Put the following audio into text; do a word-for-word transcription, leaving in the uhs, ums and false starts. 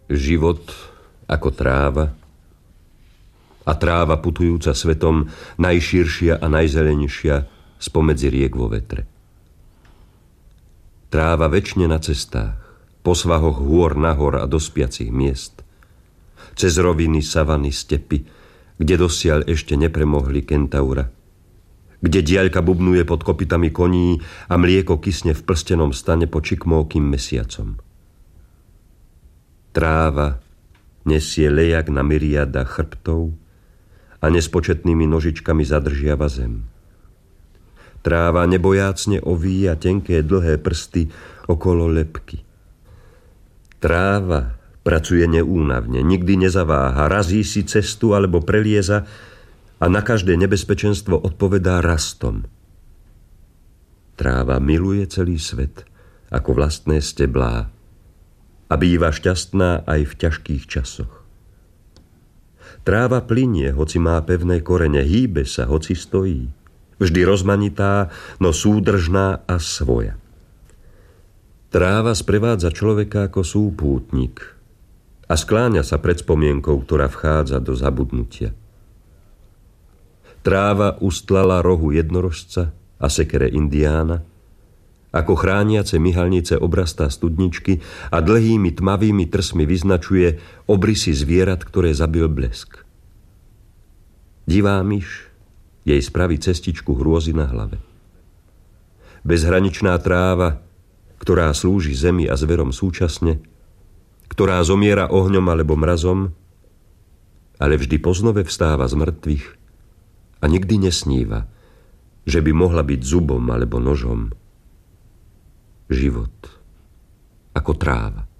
Život ako tráva a tráva putujúca svetom, najširšia a najzelenšia spomedzi riek vo vetre. Tráva večne na cestách, po svahoch hôr nahor a do spiacich miest, cez roviny, savany, stepy, kde dosiaľ ešte nepremohli kentaura, kde diaľka bubnuje pod kopytami koní a mlieko kysne v plstenom stane po čikmókým mesiacom. Tráva nesie lejak na myriada chrbtov a nespočetnými nožičkami zadržiava zem. Tráva nebojácne ovíja tenké dlhé prsty okolo lebky. Tráva pracuje neúnavne, nikdy nezaváha, razí si cestu alebo prelieza a na každé nebezpečenstvo odpovedá rastom. Tráva miluje celý svet ako vlastné steblá a býva šťastná aj v ťažkých časoch. Tráva plynie, hoci má pevné korene, hýbe sa, hoci stojí. Vždy rozmanitá, no súdržná a svoja. Tráva sprevádza človeka ako súpútnik a skláňa sa pred spomienkou, ktorá vchádza do zabudnutia. Tráva ustlala rohu jednorožca a sekere indiána, ako chrániace myhalnice obrastá studničky a dlhými tmavými trsmi vyznačuje obrysy zvierat, ktoré zabil blesk. Divá myš jej spraví cestičku hrôzy na hlave. Bezhraničná tráva, ktorá slúži zemi a zverom súčasne, ktorá zomiera ohňom alebo mrazom, ale vždy poznove vstáva z mŕtvych a nikdy nesníva, že by mohla byť zubom alebo nožom. Život ako tráva.